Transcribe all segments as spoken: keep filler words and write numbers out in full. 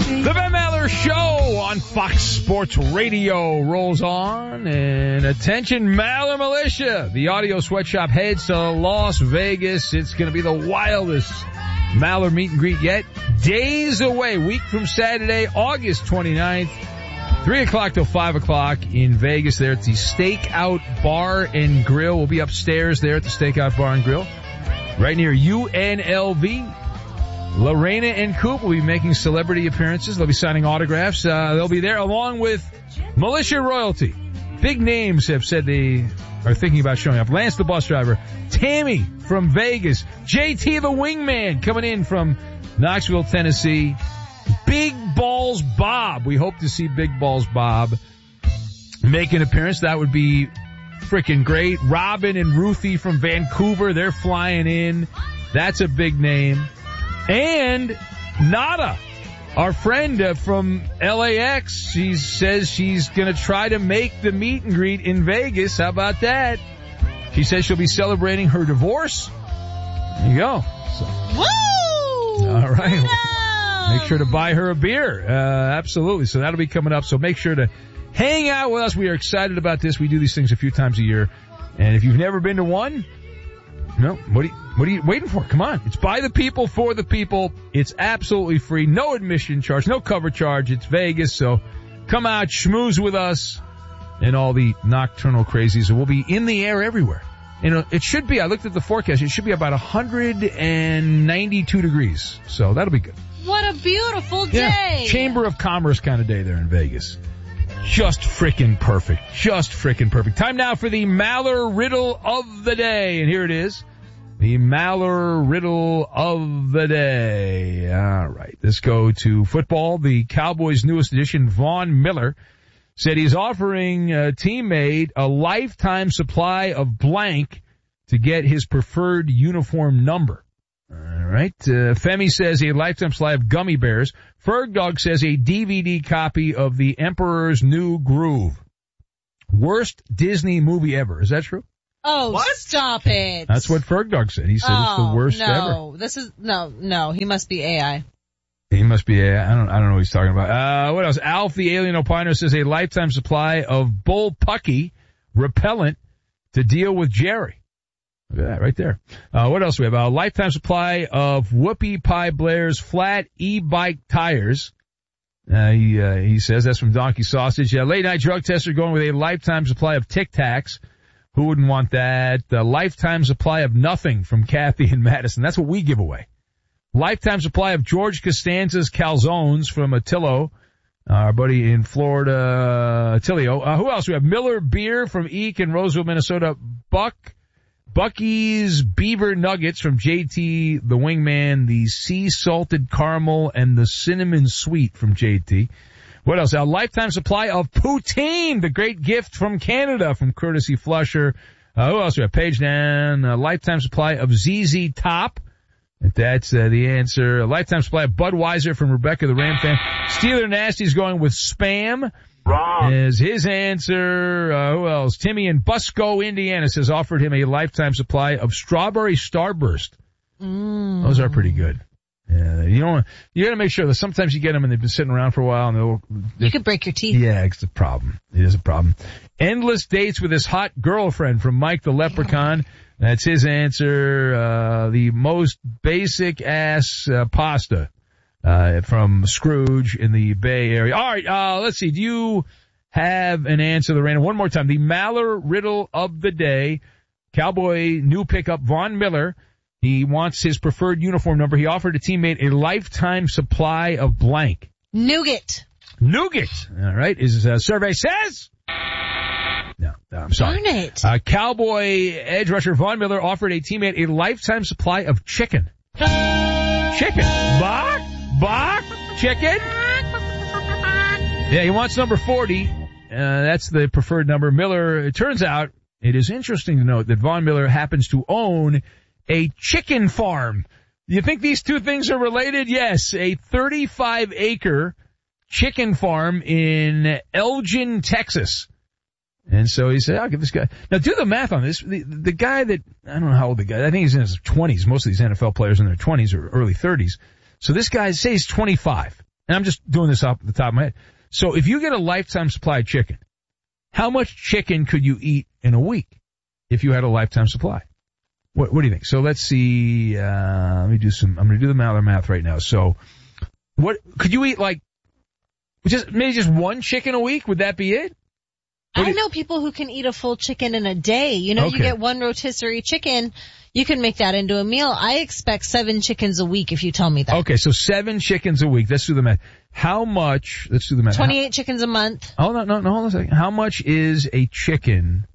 The Ben Maller Show on Fox Sports Radio rolls on. And attention, Maller Militia. The audio sweatshop heads to Las Vegas. It's going to be the wildest Maller meet and greet yet. Days away, week from Saturday, August twenty-ninth. three o'clock till five o'clock in Vegas there at the Stakeout Bar and Grill. We'll be upstairs there at the Stakeout Bar and Grill, right near U N L V. Lorena and Coop will be making celebrity appearances. They'll be signing autographs. Uh, they'll be there along with Militia Royalty. Big names have said they are thinking about showing up. Lance the bus driver, Tammy from Vegas, J T the wingman coming in from Knoxville, Tennessee, Big Balls Bob. We hope to see Big Balls Bob make an appearance. That would be freaking great. Robin and Ruthie from Vancouver, they're flying in. That's a big name. And Nada, our friend uh, from L A X, she says she's going to try to make the meet and greet in Vegas. How about that? She says she'll be celebrating her divorce. There you go. So, woo! All right. Make sure to buy her a beer. Uh, absolutely. So that'll be coming up. So make sure to hang out with us. We are excited about this. We do these things a few times a year. And if you've never been to one, no, what are you, what are you waiting for? Come on. It's by the people, for the people. It's absolutely free. No admission charge, no cover charge. It's Vegas. So come out, schmooze with us and all the nocturnal crazies. We'll be in the air everywhere. And it should be, I looked at the forecast, it should be about one hundred ninety-two degrees. So that'll be good. What a beautiful day. Yeah, Chamber of Commerce kind of day there in Vegas. Just frickin' perfect. Just frickin' perfect. Time now for the Maller Riddle of the Day. And here it is. The Maller Riddle of the Day. All right. Let's go to football. The Cowboys' newest addition, Von Miller, said he's offering a teammate a lifetime supply of blank to get his preferred uniform number. All right. Uh, Femi says a lifetime supply of gummy bears. Ferg Dog says a D V D copy of The Emperor's New Groove. Worst Disney movie ever. Is that true? Oh, what? Stop it. That's what Ferg Dog said. He said oh, it's the worst no. ever. No, this is, no, no, he must be A I. He must be a, I don't, I don't know what he's talking about. Uh, what else? Alf the Alien Opiner says a lifetime supply of bullpucky repellent to deal with Jerry. Look at that right there. Uh, what else do we have? A lifetime supply of Whoopie Pie Blair's flat e-bike tires. Uh, he, uh, he says that's from Donkey Sausage. Uh, late night drug tester going with a lifetime supply of Tic Tacs. Who wouldn't want that? A lifetime supply of nothing from Kathy and Madison. That's what we give away. Lifetime supply of George Costanza's calzones from Attilio, our buddy in Florida, Attilio. Uh, who else? We have Miller Beer from Eek in Roseville, Minnesota. Buck, Bucky's Beaver Nuggets from J T, the Wingman. The Sea Salted Caramel and the Cinnamon Sweet from J T. What else? A lifetime supply of poutine, the great gift from Canada from Courtesy Flusher. Uh, who else? We have page down. A lifetime supply of Z Z Top. If that's uh, the answer. A lifetime supply of Budweiser from Rebecca the Ram fan. Steeler Nasty's going with Spam. Wrong. Is his answer. Uh, who else? Timmy in Busco, Indiana says offered him a lifetime supply of Strawberry Starburst. Mm. Those are pretty good. Yeah, you don't, you gotta make sure that sometimes you get them and they've been sitting around for a while and they'll, you could break your teeth. Yeah, it's a problem. It is a problem. Endless dates with his hot girlfriend from Mike the Leprechaun. That's his answer. Uh, the most basic ass uh, pasta, uh, from Scrooge in the Bay Area. All right, uh, let's see. Do you have an answer, Lorena? One more time. The Maller Riddle of the Day. Cowboy new pickup, Von Miller. He wants his preferred uniform number. He offered a teammate a lifetime supply of blank. Nougat. Nougat. All right. His uh, survey says? No, no, I'm sorry. Darn it. Uh, Cowboy edge rusher Von Miller offered a teammate a lifetime supply of chicken. Chicken. Bach? Bach? Chicken? Yeah, he wants number forty. Uh, that's the preferred number. Miller, it turns out, it is interesting to note that Von Miller happens to own a chicken farm. You think these two things are related? Yes, a thirty-five acre chicken farm in Elgin, Texas. And so he said, I'll give this guy. Now do the math on this. The, the guy that, I don't know how old the guy, I think he's in his twenties. Most of these N F L players in their twenties or early thirties. So this guy, say he's twenty-five. and I'm just doing this off the top of my head. So if you get a lifetime supply of chicken, how much chicken could you eat in a week if you had a lifetime supply? What, what do you think? So let's see. Uh, let me do some. I'm going to do the math, math right now. So, what could you eat? Like, just maybe just one chicken a week? Would that be it? What I do know people who can eat a full chicken in a day. You know, Okay. you get one rotisserie chicken, you can make that into a meal. I expect seven chickens a week if you tell me that. Okay, so seven chickens a week. Let's do the math. How much? Let's do the math. twenty-eight chickens a month. How, oh no, no, no. Hold on a second. How much is a chicken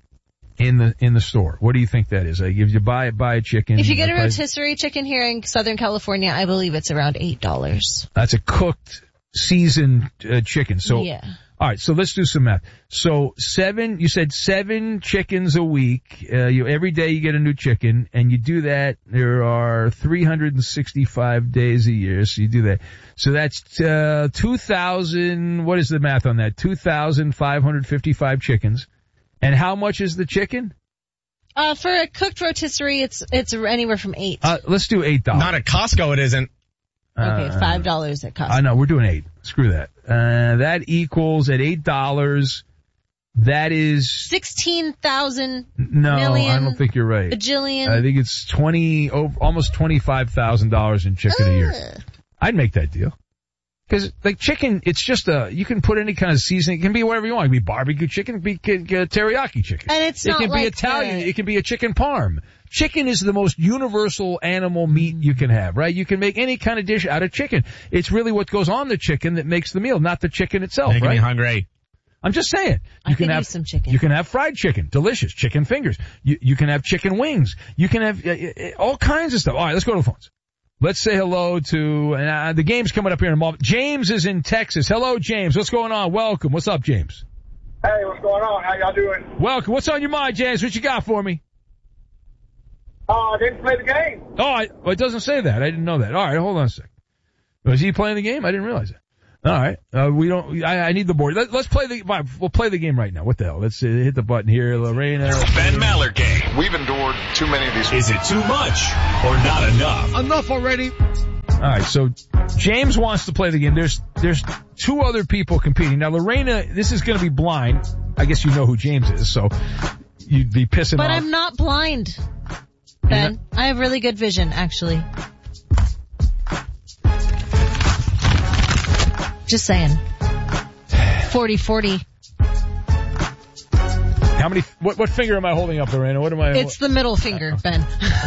in the in the store? What do you think that is? Like, if you buy buy a chicken, If you get a uh, rotisserie chicken here in Southern California, I believe it's around eight dollars. that's a cooked, seasoned uh, chicken. So. Yeah. All right, so let's do some math. So seven, you said seven chickens a week. Uh, you every day you get a new chicken, and you do that. There are three hundred sixty-five days a year, so you do that. So that's uh, two thousand. What is the math on that? Two thousand five hundred fifty-five chickens. And how much is the chicken? Uh, for a cooked rotisserie, it's it's anywhere from eight. Uh, let's do eight dollars. Not at Costco, it isn't. Okay, five dollars at Costco. I know, we're doing eight. Screw that. Uh, that equals at eight dollars. That is Sixteen thousand no. million I don't think you're right. bajillion. I think it's twenty, oh, almost twenty-five thousand dollars in chicken a year. Ugh. I'd make that deal. Because like chicken, it's just a you can put any kind of seasoning. It can be whatever you want. It can be barbecue chicken, it can be can, can, teriyaki chicken. And it's it not can like be Italian. the- It can be a chicken parm. Chicken is the most universal animal meat you can have, right? You can make any kind of dish out of chicken. It's really what goes on the chicken that makes the meal, not the chicken itself, Making right? me hungry. I'm just saying. I You can could have use some chicken. You can have fried chicken, delicious chicken fingers. You you can have chicken wings. You can have uh, uh, all kinds of stuff. All right, let's go to the phones. Let's say hello to and uh, the game's coming up here in a moment. James is in Texas. Hello, James. What's going on? Welcome. What's up, James? Hey, what's going on? How y'all doing? Welcome. What's on your mind, James? What you got for me? Uh, I didn't play the game. Oh, I, well, it doesn't say that. I didn't know that. All right, hold on a second. Was he playing the game? I didn't realize that. All right, uh, we don't. I, I need the board. Let, let's play the. We'll play the game right now. What the hell? Let's uh, hit the button here, Lorena. It's the Ben Maller Game. We've endured too many of these. Is it too much or not enough? Enough already. All right, so James wants to play the game. There's there's two other people competing. Now, Lorena, this is going to be blind. I guess you know who James is, so you'd be pissing But off. I'm not blind, Ben. I have really good vision, actually. Just saying. forty forty. How many? What what finger am I holding up, Lorena? What am I? It's the middle finger, Ben.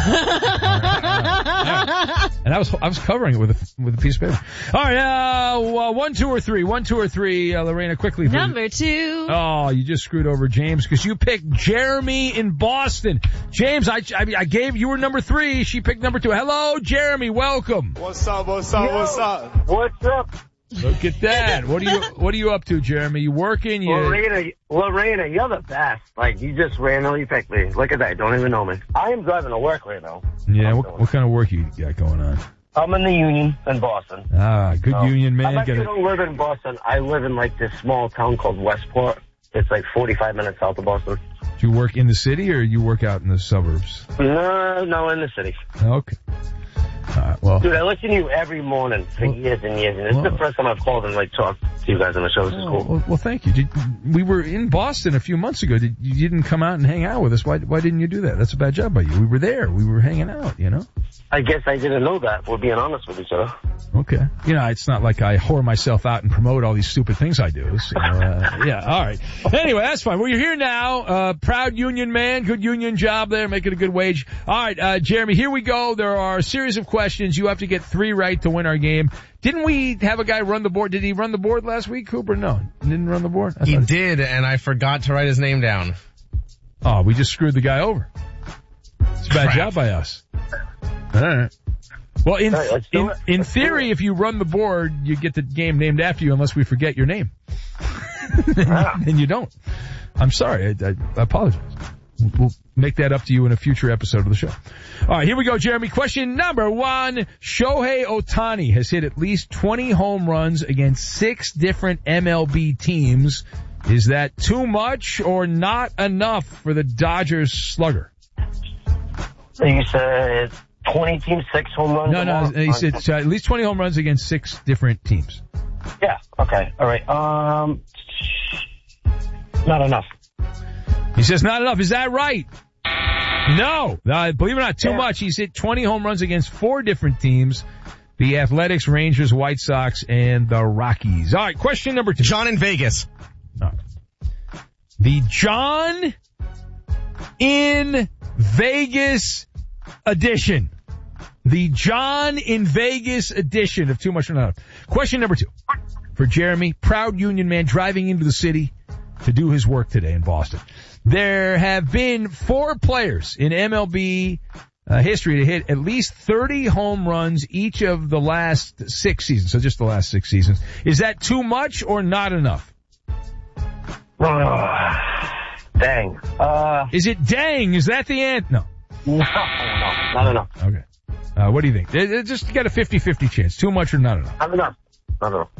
And I was I was covering it with a with a piece of paper. All right, uh, well, one, two, or three. One, two, or three. Uh, Lorena, quickly. Please. Number two. Oh, you just screwed over James because you picked Jeremy in Boston. James, I, I I gave you were number three. She picked number two. Hello, Jeremy. Welcome. What's up? What's up? What's up? What's up? Look at that. What are you What are you up to, Jeremy? You working? You Lorena, Lorena, you're the best. Like, you just randomly picked me. Look at that. Don't even know me. I am driving to work right now. Yeah. What, what kind of work you got going on? I'm in the union in Boston. Ah, good So, union I man. actually Gotta- don't live in Boston. I live in, like, this small town called Westport. It's, like, forty-five minutes south of Boston. Do you work in the city or you work out in the suburbs? No, no, in the city. Okay. All right. Well. Dude, I listen to you every morning for Well- years and years, and this well- is the first time I've called and, like, talked to you guys on the show. This is Oh, cool. well, well, thank you. Did, we were in Boston a few months ago. Did, you didn't come out and hang out with us. Why, why didn't you do that? That's a bad job by you. We were there. We were hanging out, you know? I guess I didn't know that. We're being honest with each other. Okay. You know, it's not like I whore myself out and promote all these stupid things I do. So, uh, yeah, all right. Anyway, that's fine. Well, you're here now. Uh, proud union man. Good union job there. Making a good wage. All right, uh, Jeremy, here we go. There are a series of questions. You have to get three right to win our game. Didn't we have a guy run the board? Did he run the board last week, Cooper? No. Didn't run the board? I He thought- did, and I forgot to write his name down. Oh, we just screwed the guy over. It's a bad Crap. job by us. All right. Well, in All right, let's do in, it. in Let's do theory, it. if you run the board, you get the game named after you unless we forget your name. And you don't. I'm sorry. I, I, I apologize. We'll make that up to you in a future episode of the show. All right, here we go, Jeremy. Question number one. Shohei Ohtani has hit at least twenty home runs against six different M L B teams. Is that too much or not enough for the Dodgers slugger? So you said twenty teams, six home runs. No, no, he said uh, at least twenty home runs against six different teams. Yeah. Okay. All right. Um, not enough. He says not enough. Is that right? No. Uh, believe it or not, too yeah. much. He's hit twenty home runs against four different teams. The Athletics, Rangers, White Sox, and the Rockies. All right, question number two. John in Vegas. No. The John in Vegas edition. The John in Vegas edition of Too Much or Not Enough. Question number two. For Jeremy, proud union man driving into the city to do his work today in Boston. There have been four players in M L B uh, history to hit at least thirty home runs each of the last six seasons. So just the last six seasons. Is that too much or not enough? Uh, dang. Uh, Is it dang? Is that the answer? No. No, no, not enough. Okay. Uh, what do you think? It, it just got a fifty-fifty chance. Too much or not enough? Not enough. Not enough.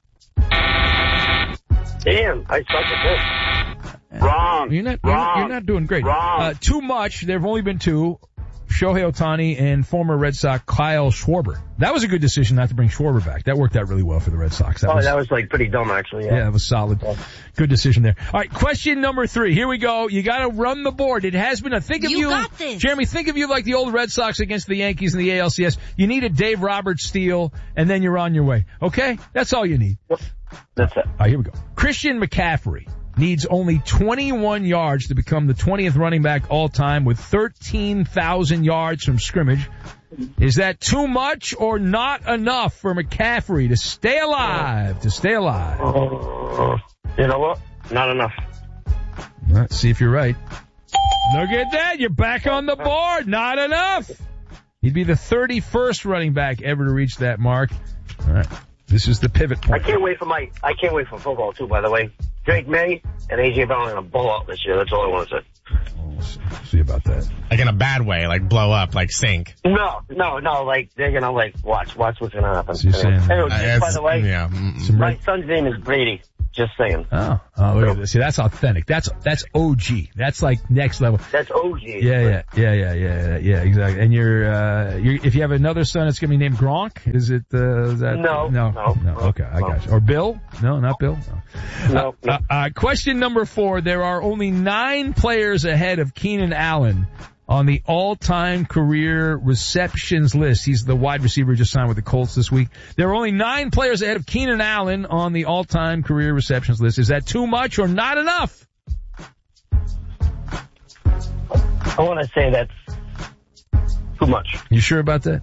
Damn, I suck at this. Wrong. You're not, Wrong. You're not doing great. Wrong. Uh, too much. There have only been two. Shohei Ohtani and former Red Sox Kyle Schwarber. That was a good decision not to bring Schwarber back. That worked out really well for the Red Sox. That oh, was, that was like pretty dumb actually. Yeah, yeah that was solid. Yeah. Good decision there. All right, question number three. Here we go. You got to run the board. It has been a think of you, you got this. Jeremy. Think of you like the old Red Sox against the Yankees in the A L C S. You need a Dave Roberts steal, and then you're on your way. Okay, that's all you need. Yep. That's it. All right, here we go. Christian McCaffrey needs only twenty-one yards to become the twentieth running back all time with thirteen thousand yards from scrimmage. Is that too much or not enough for McCaffrey to stay alive, to stay alive? Uh, you know what? Not enough. Let's see if you're right. Look at that. You're back on the board. Not enough. He'd be the thirty-first running back ever to reach that mark. All right. This is the pivot point. I can't wait for my, I can't wait for football too, by the way. Drake May and A J Brown are going to blow up this year. That's all I want to say. We'll see, see about that. Like in a bad way, like blow up, like sink. No, no, no, like they're going to like, watch, watch what's going to happen. So you're saying, anyway, uh, by the way, yeah. my son's name is Brady. Just saying. Oh, oh, look at this. See, that's authentic. That's, that's O G. That's like next level. That's O G. Yeah, yeah, yeah, yeah, yeah, yeah, exactly. And you're, uh, you're, if you have another son, it's going to be named Gronk? Is it, uh, is that? No, no, no. no. Okay, I got you. Or Bill? No, not Bill? No. No. Uh, uh, uh, question number four. There are only nine players ahead of Keenan Allen on the all-time career receptions list. He's the wide receiver who just signed with the Colts this week. There are only nine players ahead of Keenan Allen on the all-time career receptions list. Is that too much or not enough? I want to say that's too much. You sure about that?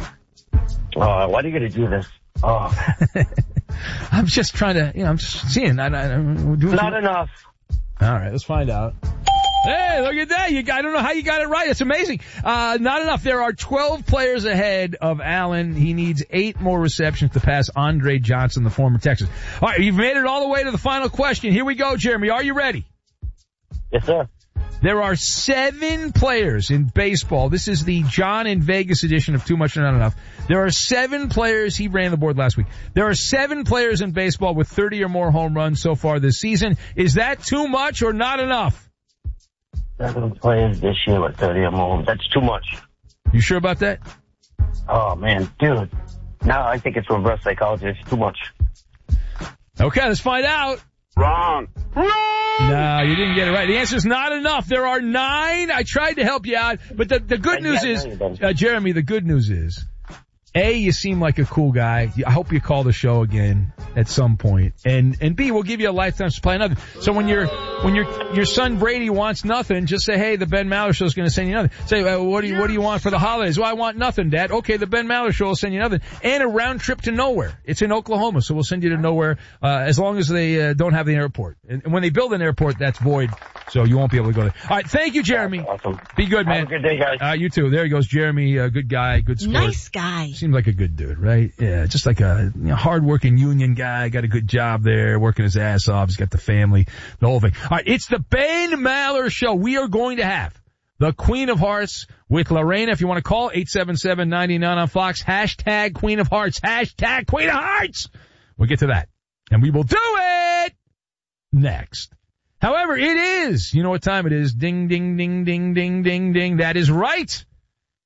Oh, why are you going to do this? Oh. I'm just trying to, you know, I'm just seeing. I, I, I'm doing not some... enough. All right, let's find out. Hey, look at that. You, I don't know how you got it right. It's amazing. Uh, not enough. There are twelve players ahead of Allen. He needs eight more receptions to pass Andre Johnson, the former Texas. All right, you've made it all the way to the final question. Here we go, Jeremy. Are you ready? Yes, sir. There are seven players in baseball. This is the John in Vegas edition of Too Much or Not Enough. There are seven players. He ran the board last week. There are seven players in baseball with thirty or more home runs so far this season. Is that too much or not enough? Seven players this year with thirty or more. That's too much. You sure about that? Oh, man. Dude. Now I think it's reverse psychology. It's too much. Okay, let's find out. Wrong. Wrong! No, you didn't get it right. The answer is not enough. There are nine. I tried to help you out, but the, the good news is, uh, Jeremy, the good news is, A, you seem like a cool guy. I hope you call the show again at some point. And, and B, we'll give you a lifetime supply of nothing. So when your, when your, your son Brady wants nothing, just say, hey, the Ben Maller Show is going to send you nothing. Say, uh, what do you, what do you want for the holidays? Well, I want nothing, Dad. Okay, the Ben Maller Show will send you nothing. And a round trip to nowhere. It's in Oklahoma, so we'll send you to nowhere, uh, as long as they, uh, don't have the airport. And, and when they build an airport, that's void, so you won't be able to go there. All right, thank you, Jeremy. Awesome. Be good, man. Have a good day, guys. Uh, you too. There he goes, Jeremy, uh, good guy, good sport. Nice guy. Seems like a good dude, right? Yeah, just like a you know, hard-working union guy, got a good job there, working his ass off. He's got the family, the whole thing. All right, it's the Ben Maller Show. We are going to have the Queen of Hearts with Lorena. If you want to call, eight seven seven, nine nine on Fox, hashtag Queen of Hearts, hashtag Queen of Hearts. We'll get to that, and we will do it next. However, it is, you know what time it is. Ding, ding, ding, ding, ding, ding, ding. That is right.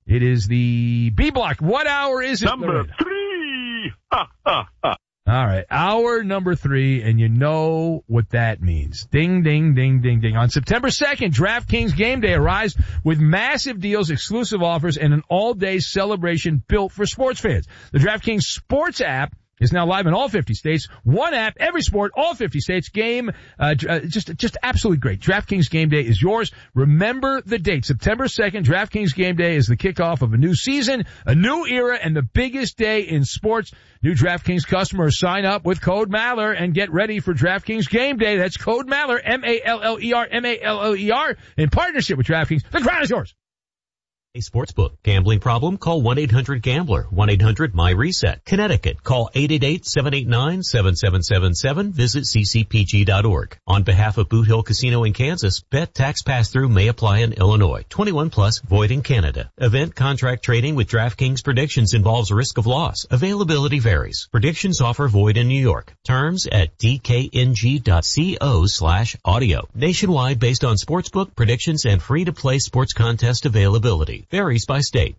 It is the B block. What hour is it? Number Loretta? three. Ha, ha, ha. All right, hour number three, and you know what that means. Ding, ding, ding, ding, ding. On September second, DraftKings Game Day arrives with massive deals, exclusive offers, and an all-day celebration built for sports fans. The DraftKings Sports app is now live in all fifty states. One app, every sport, all fifty states. Game, uh, uh, just, just absolutely great. DraftKings Game Day is yours. Remember the date. September second, DraftKings Game Day is the kickoff of a new season, a new era, and the biggest day in sports. New DraftKings customers sign up with code Maller and get ready for DraftKings Game Day. That's code Maller, M A L L E R, M A L L E R, in partnership with DraftKings. The crown is yours. A sportsbook. Gambling problem? Call one eight hundred gambler. one eight hundred my reset. Connecticut. Call eight eight eight, seven eight nine, seven seven seven seven. Visit c c p g dot org. On behalf of Boot Hill Casino in Kansas, bet tax pass-through may apply in Illinois. twenty-one plus, void in Canada. Event contract trading with DraftKings Predictions involves risk of loss. Availability varies. Predictions offer void in New York. Terms at d k n g dot co slash audio. Nationwide based on sportsbook, predictions, and free-to-play sports contest availability. Varies by state.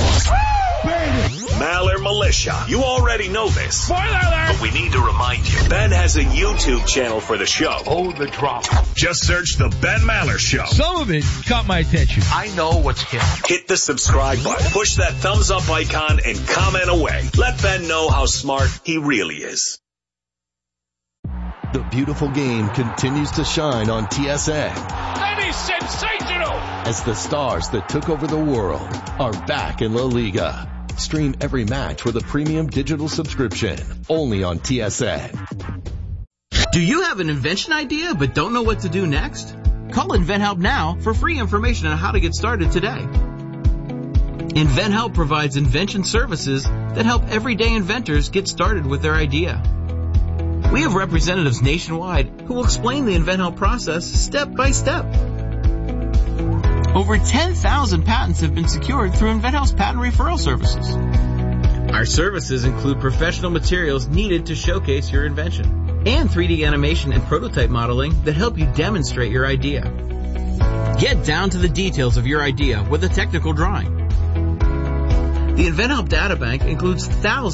Maller Militia. You already know this. Spoiler alert! But we need to remind you. Ben has a YouTube channel for the show. Oh, the drama. Just search The Ben Maller Show. Some of it caught my attention. I know what's hip. Hit the subscribe button. Push that thumbs up icon and comment away. Let Ben know how smart he really is. The beautiful game continues to shine on T S N. That is sensational! As the stars that took over the world are back in La Liga. Stream every match with a premium digital subscription only on T S N. Do you have an invention idea but don't know what to do next? Call InventHelp now for free information on how to get started today. InventHelp provides invention services that help everyday inventors get started with their idea. We have representatives nationwide who will explain the InventHelp process step by step. Over ten thousand patents have been secured through InventHelp's patent referral services. Our services include professional materials needed to showcase your invention and three D animation and prototype modeling that help you demonstrate your idea. Get down to the details of your idea with a technical drawing. The InventHelp Data Bank includes thousands